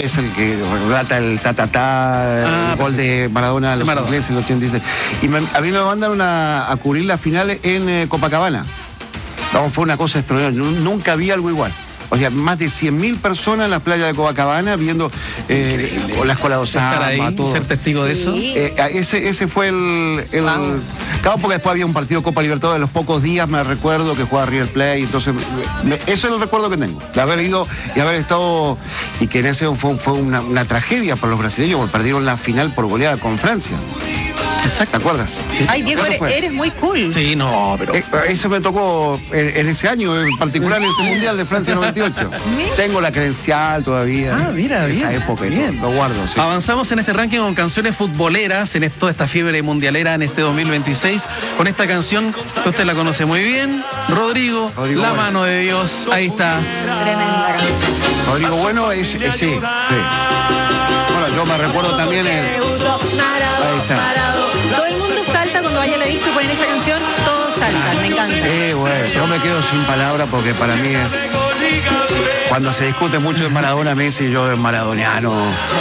que es el que relata el el gol de Maradona a los ingleses en el 86. Y a mí me mandaron a cubrir la final en Copacabana. No, fue una cosa extraordinaria. Nunca vi algo igual. O sea, más de 100.000 personas en la playa de Copacabana viendo la escuela de Osama, todo. ¿Ser testigo de eso? Ese fue el claro, porque después había un partido de Copa Libertadores de los pocos días, me recuerdo, que jugaba River Plate, entonces ese es el recuerdo que tengo, de haber ido y haber estado, y que en ese fue una tragedia para los brasileños, porque perdieron la final por goleada con Francia. Exacto. ¿Te acuerdas? Sí. Ay, Diego, eres muy cool. Sí, no, pero... Eso me tocó en ese año, en particular en ese Mundial de Francia 98. Tengo la credencial todavía. Ah, mira, bien. Esa época, bien. Lo guardo. Sí. Avanzamos en este ranking con canciones futboleras, en toda esta fiebre mundialera en este 2026. Con esta canción, usted la conoce muy bien, Rodrigo La Bueno. Mano de Dios. Ahí está. Tremenda canción. Rodrigo Bueno sí. Bueno, yo me recuerdo también ahí está. Todo el mundo salta cuando vaya a la disco y ponen esta canción, todos saltan, me encanta. Bueno, yo me quedo sin palabras porque para mí es... Cuando se discute mucho de Maradona, Messi, yo es maradoniano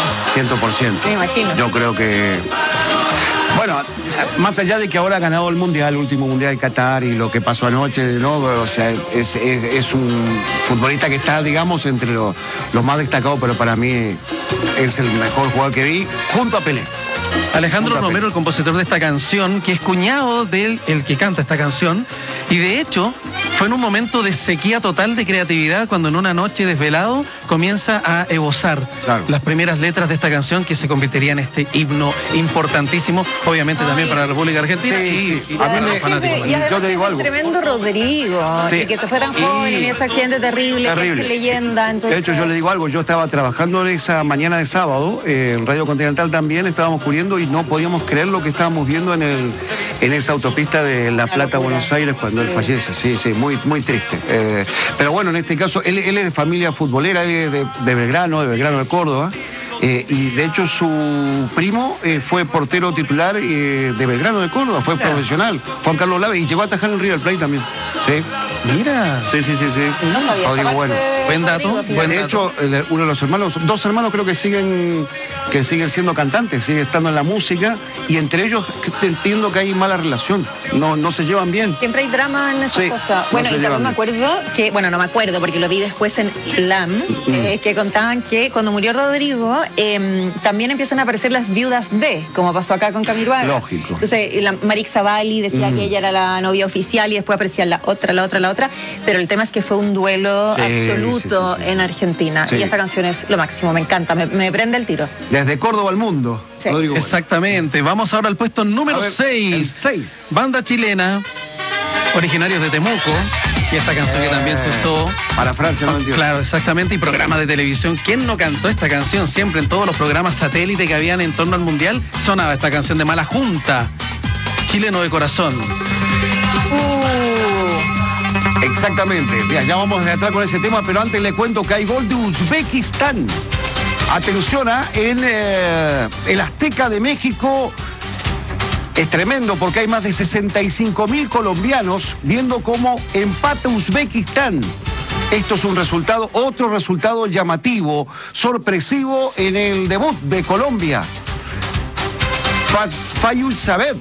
100%. Me imagino. Yo creo que... Bueno, más allá de que ahora ha ganado el Mundial, el último Mundial de Qatar y lo que pasó anoche, ¿no? O sea, es un futbolista que está, digamos, entre los más destacados, pero para mí es el mejor jugador que vi, junto a Pelé. Alejandro Romero, el compositor de esta canción, que es cuñado del que canta esta canción, y de hecho fue en un momento de sequía total de creatividad cuando en una noche desvelado comienza a esbozar las primeras letras de esta canción que se convertiría en este himno importantísimo, obviamente también para la República Argentina y para los fanáticos. Y yo te digo algo. Tremendo Rodrigo, y que se fue tan joven en ese accidente terrible, que es leyenda. Entonces... De hecho, yo le digo algo, yo estaba trabajando esa mañana de sábado, en Radio Continental también, estábamos cubriendo y no podíamos creer lo que estábamos viendo en esa autopista de La Plata, Buenos Aires, cuando él fallece. Sí, muy triste. Pero bueno, en este caso, él es de familia futbolera, él es de Belgrano de Córdoba. Y de hecho su primo fue portero titular de Belgrano de Córdoba, fue profesional, Juan Carlos Lave, y llegó a atajar en River Plate también. Sí. Mira. Sí. No sabía. Rodrigo Bueno. Buen dato. De hecho, uno de los hermanos, dos hermanos creo que siguen siendo cantantes, siguen estando en la música, y entre ellos entiendo que hay mala relación, no se llevan bien. Siempre hay drama en esas cosas. Bueno, y también me acuerdo que, bueno, no me acuerdo porque lo vi después en LAM, que contaban que cuando murió Rodrigo, también empiezan a aparecer las viudas de, como pasó acá con Camilo Vargas. Lógico. Entonces, Marix Zavalli decía que ella era la novia oficial y después aparecía la otra, pero el tema es que fue un duelo absoluto en Argentina. Y esta canción es lo máximo, me encanta, me prende el tiro. Desde Córdoba al mundo. Sí. Exactamente. Vamos ahora al puesto número 6. Banda chilena, originarios de Temuco. Y esta canción que también se usó para Francia 98. Claro, exactamente. Y programas de televisión. ¿Quién no cantó esta canción? Siempre en todos los programas satélite que habían en torno al Mundial sonaba esta canción de Mala Junta. Chileno de corazón. Exactamente. Mira, ya vamos a entrar con ese tema, pero antes le cuento que hay gol de Uzbekistán. Atención, en el Azteca de México. Es tremendo porque hay más de 65.000 colombianos viendo cómo empata Uzbekistán. Esto es otro resultado llamativo, sorpresivo en el debut de Colombia. Fayzuyaev.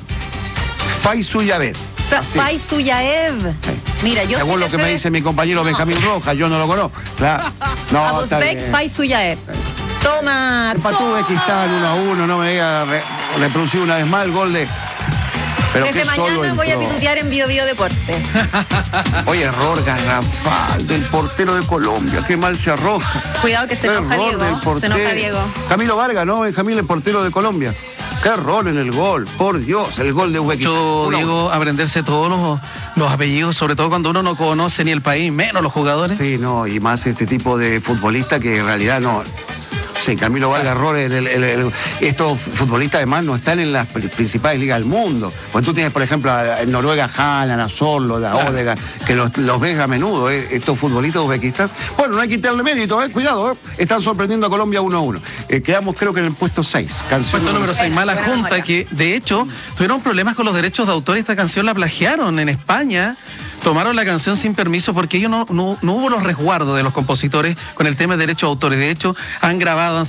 Mira, yo sé según lo que me dice mi compañero Benjamín Rojas, yo no lo conozco. Claro. No, Fayzuyaev. Toma. Empató Uzbekistán 1-1, no me diga reproducir una vez más el gol de... Pero desde mañana voy a pitutear en Bio Deporte. Oye, error garrafal del portero de Colombia, qué mal se arroja. Cuidado que se enoja Diego. Se enoja Diego. Camilo Vargas, ¿no? Benjamín, el portero de Colombia. Qué error en el gol, por Dios, el gol de Uzbekistán. Diego, aprenderse todos los apellidos, sobre todo cuando uno no conoce ni el país, menos los jugadores. Sí, no, y más este tipo de futbolista que en realidad no... Sí, Camilo Vargas, error. Estos futbolistas además no están en las principales ligas del mundo. Pues tú tienes, por ejemplo, en Noruega, Haaland, Azorlo, Odegaard, que los ves a menudo, estos futbolistas de Uzbekistán. Bueno, no hay que quitarle mérito, cuidado, están sorprendiendo a Colombia 1-1. Quedamos creo que en el puesto 6. Puesto número 6, Mala Junta, que de hecho tuvieron problemas con los derechos de autor. Esta canción la plagiaron en España. Tomaron la canción sin permiso porque ellos no hubo los resguardos de los compositores con el tema de derechos de autores. De hecho, han grabado,